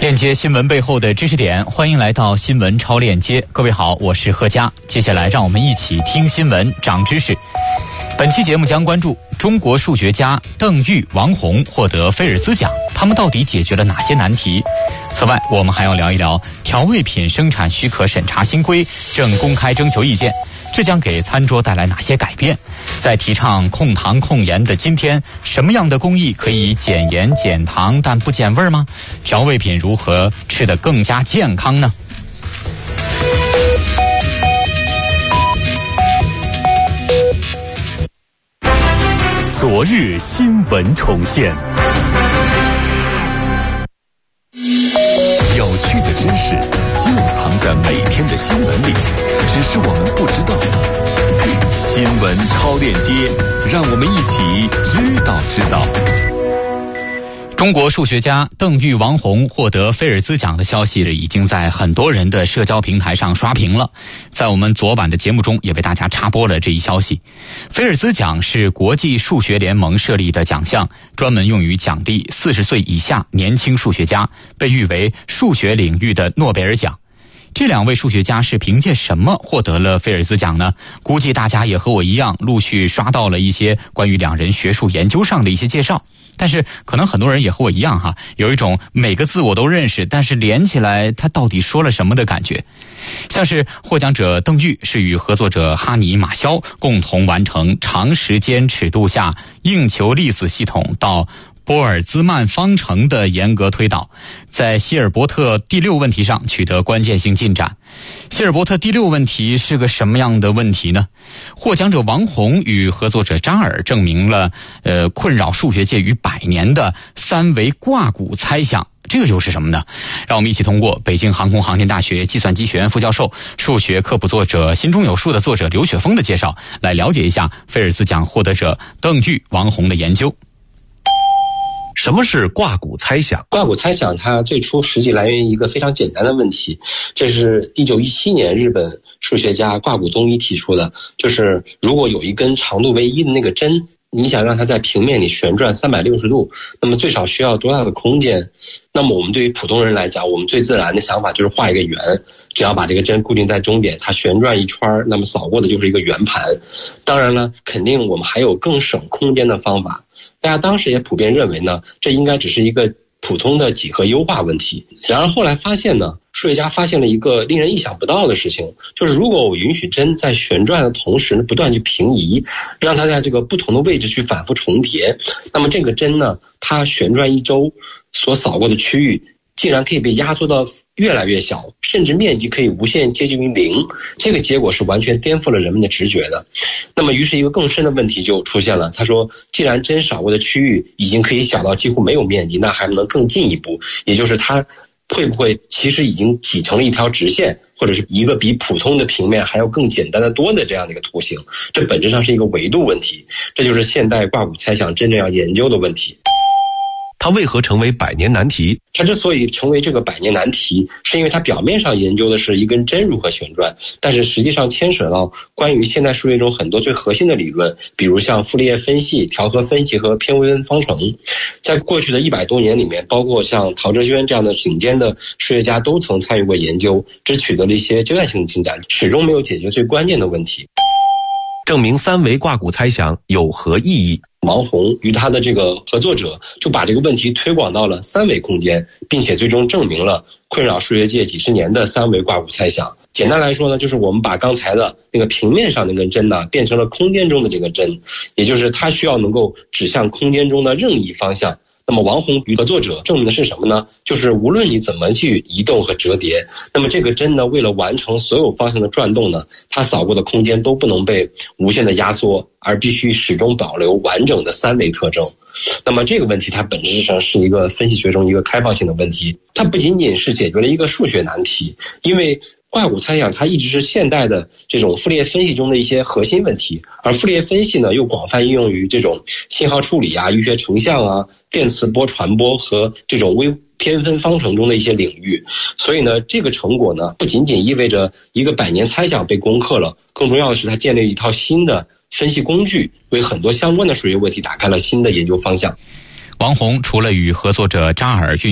链接新闻背后的知识点，欢迎来到新闻超链接。各位好，我是贺佳。接下来让我们一起听新闻长知识。本期节目将关注中国数学家邓玉、王洪获得菲尔兹奖，他们到底解决了哪些难题？此外，我们还要聊一聊调味品生产许可审查新规正公开征求意见，这将给餐桌带来哪些改变？在提倡控糖控盐的今天，什么样的工艺可以减盐减糖但不减味吗？调味品如何吃得更加健康呢？ 昨日新闻重现，有趣的知识就藏在每天的新闻里，只是我们不知道。新闻超链接，让我们一起知道。 中国数学家邓玉、王洪获得菲尔兹奖的消息已经在很多人的社交平台上刷屏了。在我们昨晚的节目中也为大家插播了这一消息。菲尔兹奖是国际数学联盟设立的奖项，专门用于奖励40岁以下年轻数学家，被誉为数学领域的诺贝尔奖。这两位数学家是凭借什么获得了菲尔兹奖呢？估计大家也和我一样，陆续刷到了一些关于两人学术研究上的一些介绍。但是可能很多人也和我一样有一种每个字我都认识，但是连起来他到底说了什么的感觉。像是获奖者邓玉是与合作者哈尼马肖共同完成长时间尺度下硬球粒子系统到波尔兹曼方程的严格推导，在希尔伯特第6问题上取得关键性进展。希尔伯特第6问题是个什么样的问题呢？获奖者王洪与合作者扎尔证明了困扰数学界逾100年的三维挂骨猜想。这个又是什么呢？让我们一起通过北京航空航天大学计算机学院副教授、数学科普作者、心中有数的作者刘雪峰的介绍，来了解一下菲尔兹奖获得者邓玉、王洪的研究。 什么是挂骨猜想？ 挂骨猜想它最初实际来源于一个非常简单的问题，这是1917年日本数学家挂骨宗一提出的，就是如果有一根长度为1的那个针，你想让它在平面里旋转360度，那么最少需要多大的空间？那么我们对于普通人来讲，我们最自然的想法就是画一个圆，只要把这个针固定在终点，它旋转一圈，那么扫过的就是一个圆盘。当然了，肯定我们还有更省空间的方法。大家当时也普遍认为呢，这应该只是一个普通的几何优化问题。然而后来发现呢，数学家发现了一个令人意想不到的事情，就是如果我允许针在旋转的同时不断去平移，让它在这个不同的位置去反复重叠，那么这个针呢，它旋转一周所扫过的区域竟然可以被压缩到越来越小，甚至面积可以无限接近于0。这个结果是完全颠覆了人们的直觉的。那么于是一个更深的问题就出现了，他说既然针扫过的区域已经可以小到几乎没有面积，那还能更进一步，也就是它会不会其实已经挤成了一条直线，或者是一个比普通的平面还要更简单的多的这样的一个图形。这本质上是一个维度问题，这就是现代挂骨猜想真正要研究的问题。 它为何成为100年难题？ 它之所以成为这个100年难题，是因为它表面上研究的是一根针如何旋转，但是实际上牵扯到关于现代数学中很多最核心的理论，比如像傅立叶分析、调和分析和偏微分方程。在过去的100多年里面，包括像陶哲轩这样的顶尖的数学家都曾参与过研究，只取得了一些阶段性的进展，始终没有解决最关键的问题。 证明三维挂骨猜想有何意义？ 王洪与他的这个合作者就把这个问题推广到了3维空间，并且最终证明了困扰数学界几十年的3维挂骨猜想。简单来说呢，就是我们把刚才的那个平面上那根针呢，变成了空间中的这个针，也就是它需要能够指向空间中的任意方向。那么王洪与合作者证明的是什么呢？就是无论你怎么去移动和折叠，那么这个针呢，为了完成所有方向的转动呢，它扫过的空间都不能被无限的压缩，而必须始终保留完整的3维特征。那么这个问题它本质上是一个分析学中一个开放性的问题，它不仅仅是解决了一个数学难题，因为挂骨猜想它一直是现代的这种傅立叶分析中的一些核心问题，而傅立叶分析呢又广泛应用于这种信号处理啊、预学成像啊、电磁波传播和这种微偏分方程中的一些领域。所以呢，这个成果呢不仅仅意味着一个100年猜想被攻克了，更重要的是它建立了一套新的分析工具，为很多相关的数学问题打开了新的研究方向。 王洪除了与合作者扎尔运